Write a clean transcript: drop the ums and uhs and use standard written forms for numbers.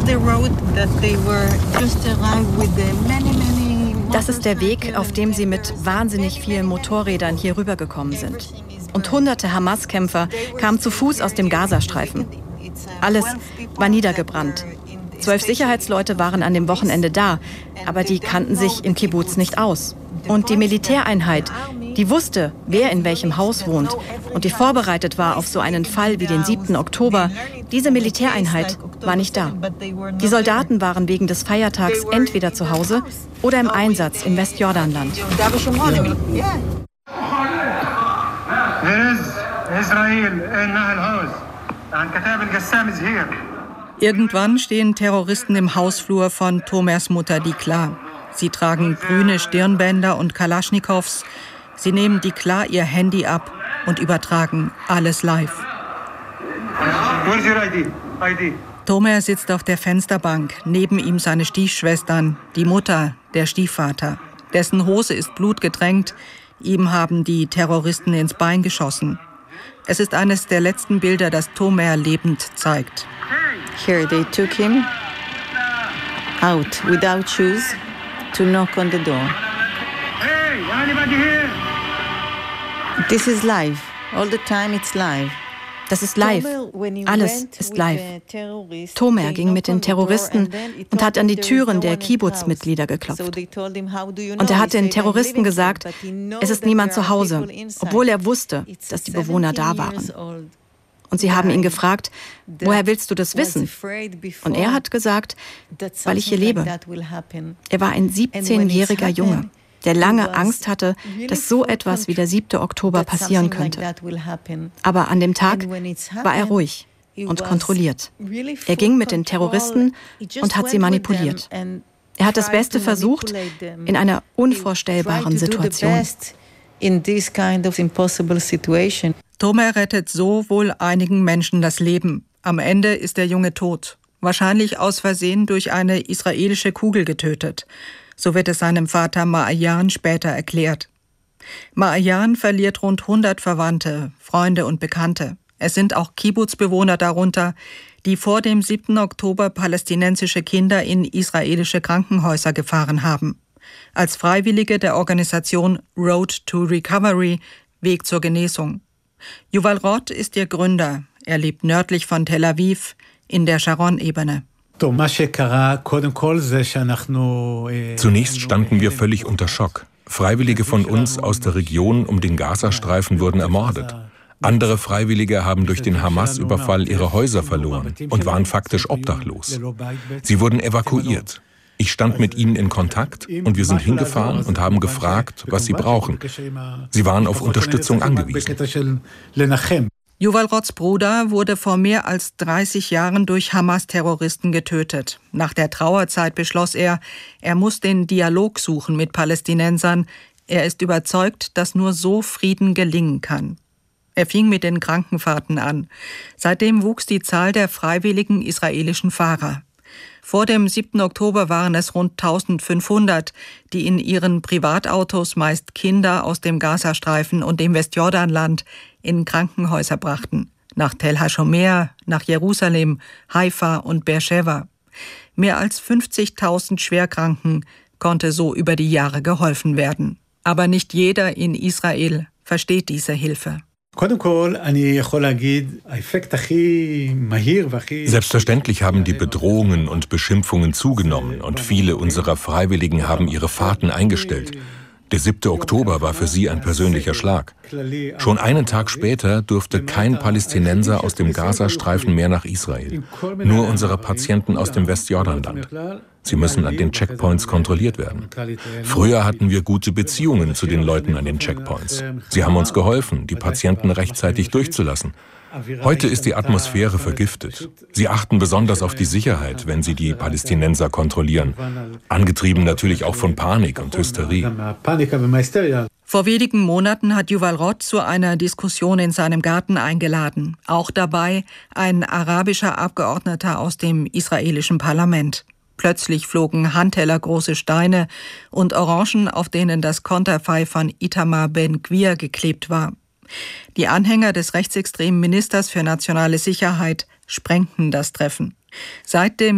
Das ist der Weg, auf dem sie mit wahnsinnig vielen Motorrädern hier rübergekommen sind. Und hunderte Hamas-Kämpfer kamen zu Fuß aus dem Gazastreifen. Alles war niedergebrannt. 12 Sicherheitsleute waren an dem Wochenende da, aber die kannten sich im Kibbuz nicht aus. Und die Militäreinheit, die wusste, wer in welchem Haus wohnt und die vorbereitet war auf so einen Fall wie den 7. Oktober, diese Militäreinheit war nicht da. Die Soldaten waren wegen des Feiertags entweder zu Hause oder im Einsatz im Westjordanland. Irgendwann stehen Terroristen im Hausflur von Tomers Mutter Dikla. Sie tragen grüne Stirnbänder und Kalaschnikows. Sie nehmen Dikla ihr Handy ab und übertragen alles live. Tomer sitzt auf der Fensterbank, neben ihm seine Stiefschwestern, die Mutter, der Stiefvater. Dessen Hose ist blutgetränkt, ihm haben die Terroristen ins Bein geschossen. Es ist eines der letzten Bilder, das Tomer lebend zeigt. Here they took him out without shoes to knock on the door. Hey, anybody here? This is live. All the time it's live. Das ist live. Alles ist live. Tomer ging mit den Terroristen und hat an die Türen der Kibbuz-Mitglieder geklopft. Und er hat den Terroristen gesagt, es ist niemand zu Hause, obwohl er wusste, dass die Bewohner da waren. Und sie haben ihn gefragt, woher willst du das wissen? Und er hat gesagt, weil ich hier lebe. Er war ein 17-jähriger Junge, der lange Angst hatte, dass so etwas wie der 7. Oktober passieren könnte. Aber an dem Tag war er ruhig und kontrolliert. Er ging mit den Terroristen und hat sie manipuliert. Er hat das Beste versucht in einer unvorstellbaren Situation. Tomer rettet so wohl einigen Menschen das Leben. Am Ende ist der Junge tot. Wahrscheinlich aus Versehen durch eine israelische Kugel getötet. So wird es seinem Vater Ma'ayan später erklärt. Ma'ayan verliert rund 100 Verwandte, Freunde und Bekannte. Es sind auch Kibbuz-Bewohner darunter, die vor dem 7. Oktober palästinensische Kinder in israelische Krankenhäuser gefahren haben. Als Freiwillige der Organisation Road to Recovery, Weg zur Genesung. Yuval Roth ist ihr Gründer. Er lebt nördlich von Tel Aviv in der Sharon-Ebene. Zunächst standen wir völlig unter Schock. Freiwillige von uns aus der Region um den Gazastreifen wurden ermordet. Andere Freiwillige haben durch den Hamas-Überfall ihre Häuser verloren und waren faktisch obdachlos. Sie wurden evakuiert. Ich stand mit ihnen in Kontakt und wir sind hingefahren und haben gefragt, was sie brauchen. Sie waren auf Unterstützung angewiesen. Yuval Roths Bruder wurde vor mehr als 30 Jahren durch Hamas-Terroristen getötet. Nach der Trauerzeit beschloss er muss den Dialog suchen mit Palästinensern. Er ist überzeugt, dass nur so Frieden gelingen kann. Er fing mit den Krankenfahrten an. Seitdem wuchs die Zahl der freiwilligen israelischen Fahrer. Vor dem 7. Oktober waren es rund 1500, die in ihren Privatautos meist Kinder aus dem Gazastreifen und dem Westjordanland in Krankenhäuser brachten. Nach Tel HaShomer, nach Jerusalem, Haifa und Beersheva. Mehr als 50.000 Schwerkranken konnte so über die Jahre geholfen werden. Aber nicht jeder in Israel versteht diese Hilfe. Selbstverständlich haben die Bedrohungen und Beschimpfungen zugenommen und viele unserer Freiwilligen haben ihre Fahrten eingestellt. Der 7. Oktober war für sie ein persönlicher Schlag. Schon einen Tag später durfte kein Palästinenser aus dem Gazastreifen mehr nach Israel. Nur unsere Patienten aus dem Westjordanland. Sie müssen an den Checkpoints kontrolliert werden. Früher hatten wir gute Beziehungen zu den Leuten an den Checkpoints. Sie haben uns geholfen, die Patienten rechtzeitig durchzulassen. Heute ist die Atmosphäre vergiftet. Sie achten besonders auf die Sicherheit, wenn sie die Palästinenser kontrollieren. Angetrieben natürlich auch von Panik und Hysterie. Vor wenigen Monaten hat Yuval Roth zu einer Diskussion in seinem Garten eingeladen. Auch dabei ein arabischer Abgeordneter aus dem israelischen Parlament. Plötzlich flogen handtellergroße Steine und Orangen, auf denen das Konterfei von Itamar Ben-Gvir geklebt war. Die Anhänger des rechtsextremen Ministers für nationale Sicherheit sprengten das Treffen. Seit dem